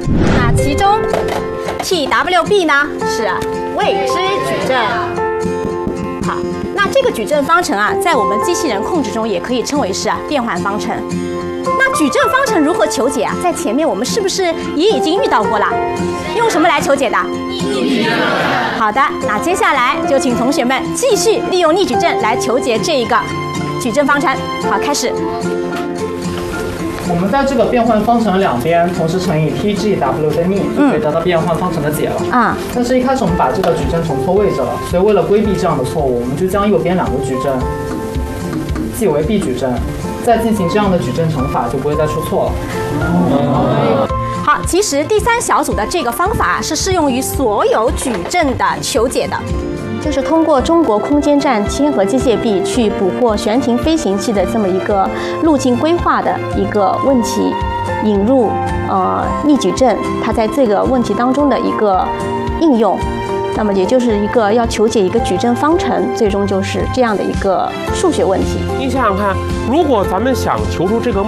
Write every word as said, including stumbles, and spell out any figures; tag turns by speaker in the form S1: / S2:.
S1: 那其中 T W B 呢是未知矩阵。好，那这个矩阵方程啊，在我们机器人控制中也可以称为是啊变换方程。那矩阵方程如何求解啊？在前面我们是不是也已经遇到过了？用什么来求解的？逆矩阵。好的，那接下来就请同学们继续利用逆矩阵来求解这一个矩阵方程。好，开始。
S2: 我们在这个变换方程两边同时乘以 T G W 的逆，就可以得到变换方程的解了。啊、嗯。但是一开始我们把这个矩阵重错位置了，所以为了规避这样的错误，我们就将右边两个矩阵记为 B 矩阵，再进行这样的矩阵乘法，就不会再出错了。嗯、
S1: 好，其实第三小组的这个方法是适用于所有矩阵的求解的。就是通过中国空间站千和机械臂去捕获悬停飞行器的这么一个路径规划的一个问题，引入呃逆矩阵，它在这个问题当中的一个应用，那么也就是一个要求解一个矩阵方程，最终就是这样的一个数学问题。
S3: 你想想看，如果咱们想求出这个